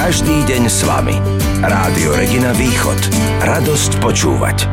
Každý deň s vami. Rádio Regina Východ. Radosť počúvať.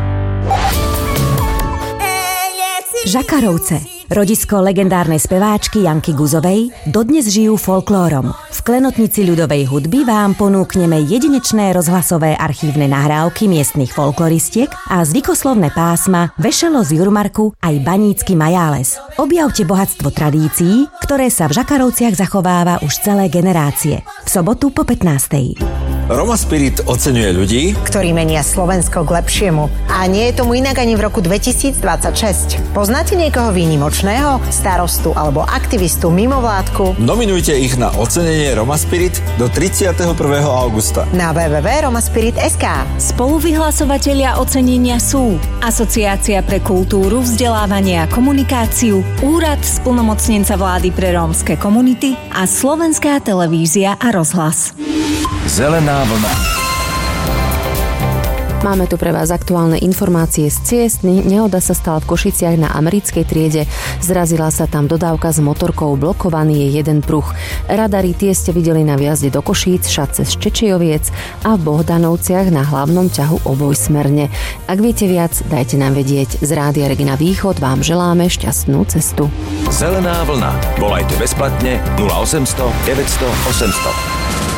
Žakarovce, rodisko legendárnej speváčky Janky Guzovej, dodnes žijú folklórom. V klenotnici ľudovej hudby vám ponúkneme jedinečné rozhlasové archívne nahrávky miestnych folkloristiek a zvykoslovné pásma Vešelo z Jurmarku aj Banícky Majáles. Objavte bohatstvo tradícií, ktoré sa v Žakarovciach zachováva už celé generácie. V sobotu po 15:00. Roma Spirit oceňuje ľudí, ktorí menia Slovensko k lepšiemu. A nie je tomu inak ani v roku 2026. Poznáte niekoho výnimočného? Starostu alebo aktivistu mimovládku? Nominujte ich na ocenenie Roma Spirit do 31. augusta. Na www.romaspirit.sk. Spoluvyhlasovatelia ocenenia sú Asociácia pre kultúru, vzdelávanie a komunikáciu, Úrad splnomocnenca vlády pre rómske komunity a Slovenská televízia a rozhlas. Zelená vlna. Máme tu pre vás aktuálne informácie z ciest. Nehoda sa stala v Košiciach na Americkej triede. Zrazila sa tam dodávka s motorkou, blokovaný je jeden pruh. Radary tie ste videli na vjazde do Košíc, Šatce z Čečejoviec a v Bohdanovciach na hlavnom ťahu obojsmerne. Ak viete viac, dajte nám vedieť. Z Rádia Regina Východ vám želáme šťastnú cestu. Zelená vlna. Volajte bezplatne 0800 900 800.